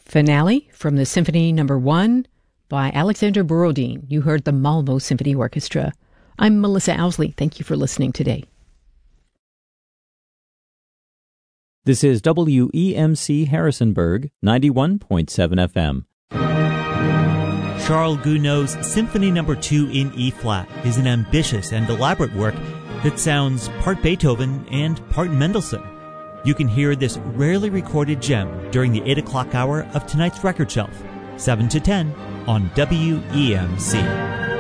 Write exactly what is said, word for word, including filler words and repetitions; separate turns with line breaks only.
Finale from the Symphony Number One by Alexander Borodin. You heard the Malmo Symphony Orchestra. I'm Melissa Owsley. Thank you for listening today.
This is W E M C Harrisonburg, ninety-one point seven F M.
Charles Gounod's Symphony Number Two in E-flat is an ambitious and elaborate work that sounds part Beethoven and part Mendelssohn. You can hear this rarely recorded gem during the eight o'clock hour of tonight's Record Shelf, seven to ten on W E M C.